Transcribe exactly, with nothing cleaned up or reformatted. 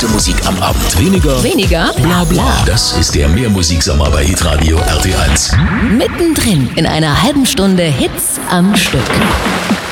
beste Musik am Abend. Weniger, Weniger bla bla. Das ist der Mehrmusiksommer bei Hitradio R T eins. mittendrin in einer halben Stunde Hits am Stück.